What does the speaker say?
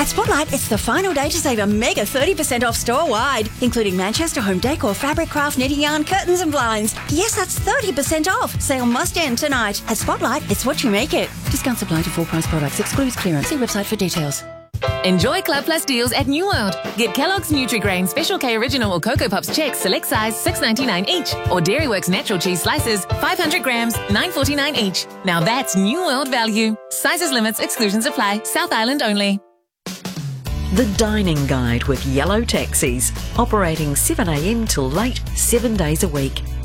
At Spotlight, it's the final day to save a mega 30% off store-wide, including Manchester home decor, fabric, craft, knitting yarn, curtains and blinds. Yes, that's 30% off. Sale must end tonight. At Spotlight, it's what you make it. Discounts apply to full-price products. Excludes clearance. See website for details. Enjoy Club Plus deals at New World. Get Kellogg's Nutri-Grain Special K Original or Cocoa Puffs Chex select size $6.99 each, or Dairyworks Natural Cheese Slices 500 grams $9.49 each. Now that's New World value. Sizes, limits, exclusions apply. South Island only. The Dining Guide with Yellow Taxis, operating 7 a.m. till late, 7 days a week.